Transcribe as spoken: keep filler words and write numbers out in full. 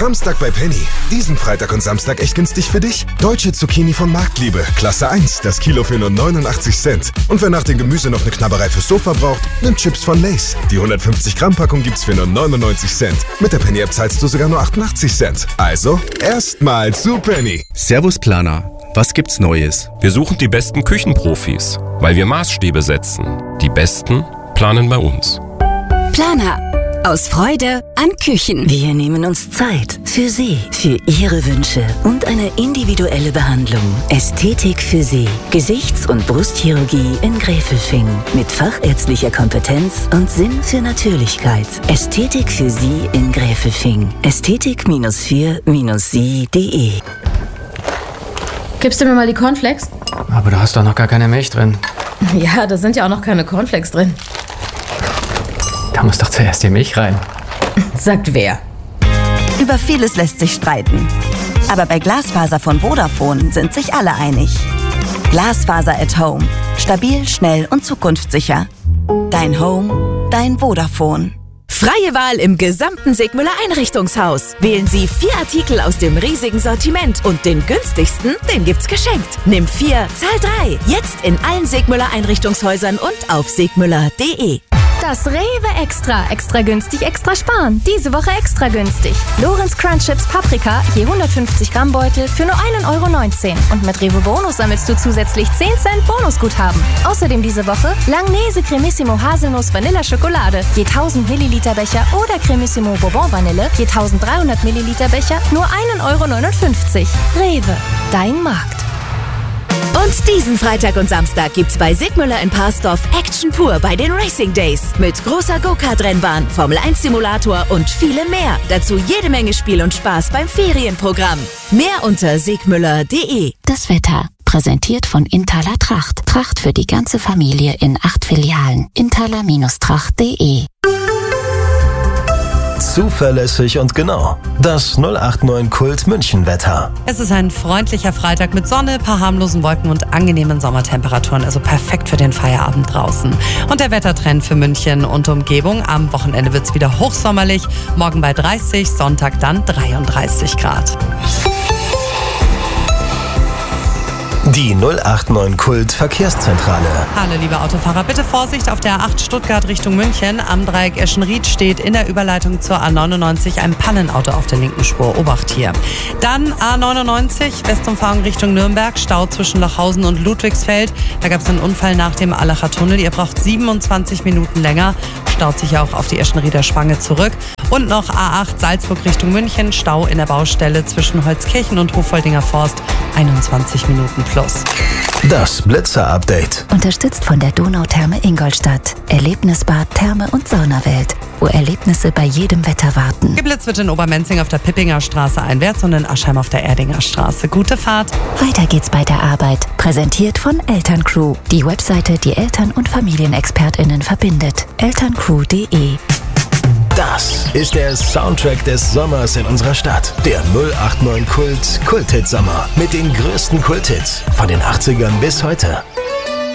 Framstag bei Penny. Diesen Freitag und Samstag echt günstig für dich. Deutsche Zucchini von Marktliebe, Klasse eins, das Kilo für nur neunundachtzig Cent. Und wer nach dem Gemüse noch eine Knabberei fürs Sofa braucht, nimmt Chips von Lay's. Die hundertfünfzig Gramm Packung gibt's für nur neunundneunzig Cent. Mit der Penny-App zahlst du sogar nur achtundachtzig Cent. Also, erstmal zu Penny. Servus Planer, was gibt's Neues? Wir suchen die besten Küchenprofis, weil wir Maßstäbe setzen. Die Besten planen bei uns. Planer. Aus Freude an Küchen. Wir nehmen uns Zeit für Sie, für Ihre Wünsche und eine individuelle Behandlung. Ästhetik für Sie. Gesichts- und Brustchirurgie in Gräfelfing. Mit fachärztlicher Kompetenz und Sinn für Natürlichkeit. Ästhetik für Sie in Gräfelfing. Ästhetik vier sie punkt de. Gibst du mir mal die Cornflakes? Aber da hast doch noch gar keine Milch drin. Ja, da sind ja auch noch keine Cornflakes drin. Da muss doch zuerst die Milch rein. Sagt wer? Über vieles lässt sich streiten. Aber bei Glasfaser von Vodafone sind sich alle einig. Glasfaser at Home. Stabil, schnell und zukunftssicher. Dein Home, dein Vodafone. Freie Wahl im gesamten Sigmüller Einrichtungshaus. Wählen Sie vier Artikel aus dem riesigen Sortiment und den günstigsten, den gibt's geschenkt. Nimm vier, zahl drei. Jetzt in allen Sigmüller Einrichtungshäusern und auf sigmüller punkt de. Das Rewe Extra. Extra günstig, extra sparen. Diese Woche extra günstig. Lorenz Crunch Chips Paprika, je hundertfünfzig Gramm Beutel für nur ein Euro neunzehn. Und mit Rewe Bonus sammelst du zusätzlich zehn Cent Bonusguthaben. Außerdem diese Woche Langnese Cremissimo Haselnuss Vanilla Schokolade, je tausend Milliliter Becher oder Cremissimo Bourbon Vanille, je eintausenddreihundert Milliliter Becher, nur ein Euro neunundfünfzig. Rewe, dein Markt. Und diesen Freitag und Samstag gibt's bei Sigmüller in Parsdorf Action pur bei den Racing Days. Mit großer Go-Kart-Rennbahn, Formel eins Simulator und vielem mehr. Dazu jede Menge Spiel und Spaß beim Ferienprogramm. Mehr unter sigmüller punkt de. Das Wetter. Präsentiert von Inthaler Tracht. Tracht für die ganze Familie in acht Filialen. inthaler Tracht punkt de. Zuverlässig und genau. Das null acht neun Kult München Wetter. Es ist ein freundlicher Freitag mit Sonne, paar harmlosen Wolken und angenehmen Sommertemperaturen, also perfekt für den Feierabend draußen. Und der Wettertrend für München und Umgebung: am Wochenende wird es wieder hochsommerlich, morgen bei dreißig, Sonntag dann dreiunddreißig Grad. Die null acht neun Kult Verkehrszentrale. Hallo liebe Autofahrer, bitte Vorsicht auf der A acht Stuttgart Richtung München. Am Dreieck Eschenried steht in der Überleitung zur A neunundneunzig ein Pannenauto auf der linken Spur. Obacht hier. Dann A neunundneunzig, Westumfahrung Richtung Nürnberg, Stau zwischen Lochhausen und Ludwigsfeld. Da gab es einen Unfall nach dem Allacher Tunnel. Ihr braucht siebenundzwanzig Minuten länger. Staut sich auch auf die Eschenrieder Spange zurück. Und noch A acht Salzburg Richtung München, Stau in der Baustelle zwischen Holzkirchen und Hofoldinger Forst, einundzwanzig Minuten plus. Das Blitzer-Update. Unterstützt von der Donautherme Ingolstadt. Erlebnisbad, Therme und Saunawelt, wo Erlebnisse bei jedem Wetter warten. Geblitzt wird in Obermenzing auf der Pippinger Straße einwärts und in Aschheim auf der Erdinger Straße. Gute Fahrt. Weiter geht's bei der Arbeit. Präsentiert von Elterncrew. Die Webseite, die Eltern- und FamilienexpertInnen verbindet. elterncrew punkt de. Das ist der Soundtrack des Sommers in unserer Stadt. Der null acht neun Kult Kulthit Sommer mit den größten Kulthits von den achtzigern bis heute.